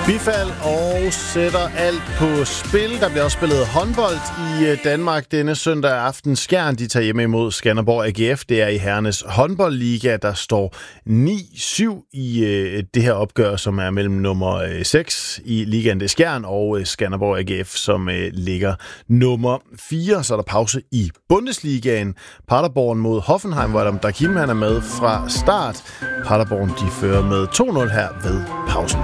Bifald og sætter alt på spil. Der bliver også spillet håndbold i Danmark denne søndag aften. Skjern, de tager hjemme imod Skanderborg AGF. Det er i herrenes håndboldliga, der står 9-7 i det her opgør, som er mellem nummer 6 i ligaen. Det er Skjern og Skanderborg AGF, som ligger nummer 4. Så er der pause i Bundesligaen. Paderborn mod Hoffenheim, hvor Adam Dakim han er med fra start. Paderborn, de fører med 2-0 her ved pausen.